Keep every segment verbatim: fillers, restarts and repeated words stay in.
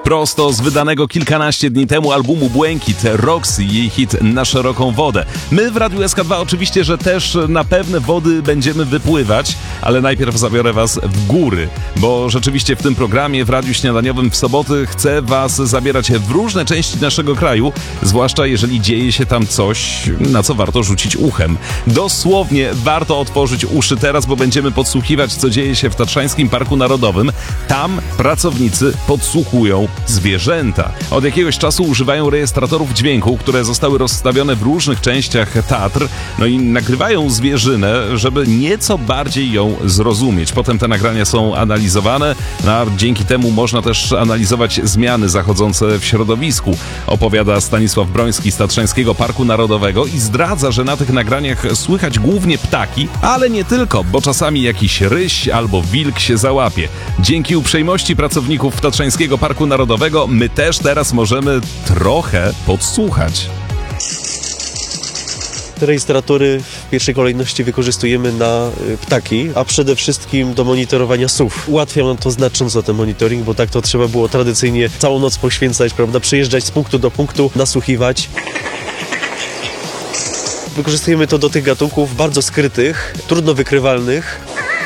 Prosto z wydanego kilkanaście dni temu albumu Błękit, Roxy, jej hit Na szeroką wodę. My w Radiu S K dwa oczywiście, że też na pewne wody będziemy wypływać, ale najpierw zabiorę was w góry, bo rzeczywiście w tym programie w Radiu Śniadaniowym w soboty chcę was zabierać w różne części naszego kraju, zwłaszcza jeżeli dzieje się tam coś, na co warto rzucić uchem. Dosłownie warto otworzyć uszy teraz, bo będziemy podsłuchiwać, co dzieje się w Tatrzańskim Parku Narodowym. Tam pracownicy podsłuchują zwierzęta. Od jakiegoś czasu używają rejestratorów dźwięku, które zostały rozstawione w różnych częściach Tatr, no i nagrywają zwierzynę, żeby nieco bardziej ją zrozumieć. Potem te nagrania są analizowane, no a dzięki temu można też analizować zmiany zachodzące w środowisku. Opowiada Stanisław Broński z Tatrzańskiego Parku Narodowego i zdradza, że na tych nagraniach słychać głównie ptaki, ale nie tylko, bo czasami jakiś ryś albo wilk się załapie. Dzięki uprzejmości pracowników Tatrzańskiego Parku Narodowego my też teraz możemy trochę podsłuchać. Te rejestratory w pierwszej kolejności wykorzystujemy na ptaki, a przede wszystkim do monitorowania sów. Ułatwia nam to znacząco ten monitoring, bo tak to trzeba było tradycyjnie całą noc poświęcać, prawda, przyjeżdżać z punktu do punktu, nasłuchiwać. Wykorzystujemy to do tych gatunków bardzo skrytych, trudno wykrywalnych.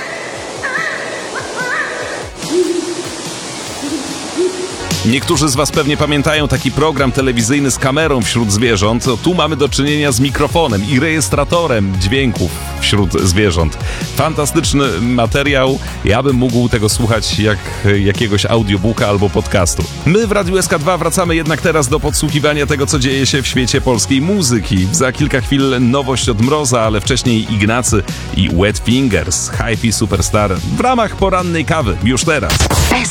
Niektórzy z was pewnie pamiętają taki program telewizyjny z kamerą wśród zwierząt. Tu mamy do czynienia z mikrofonem i rejestratorem dźwięków wśród zwierząt. Fantastyczny materiał. Ja bym mógł tego słuchać jak jakiegoś audiobooka albo podcastu. My w Radiu S K dwa wracamy jednak teraz do podsłuchiwania tego, co dzieje się w świecie polskiej muzyki. Za kilka chwil nowość od Mroza, ale wcześniej Ignacy i Wet Fingers, Hi-Fi Superstar w ramach porannej kawy. Już teraz.